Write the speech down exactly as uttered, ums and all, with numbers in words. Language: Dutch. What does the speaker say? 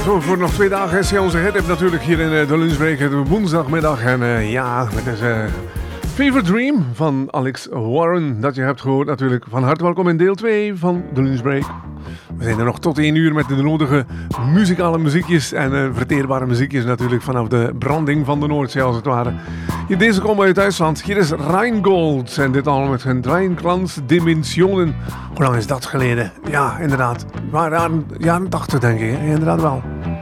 Zo, voor nog twee dagen is hij onze hit natuurlijk hier in uh, de lunchbreak, de woensdagmiddag. En uh, ja, met deze uh, Fever Dream van Alex Warren, dat je hebt gehoord natuurlijk. Van harte welkom in deel twee van de lunchbreak. We zijn er nog tot één uur met de nodige muzikale muziekjes en uh, verteerbare muziekjes natuurlijk vanaf de branding van de Noordzee als het ware. Hier, deze komen uit Duitsland. Hier is Rheingold en dit allemaal met hun Dreienklanz Dimensionen. Hoe lang is dat geleden? Ja, inderdaad. Maar jaren, jaren tachtig denk ik, hè? Inderdaad wel.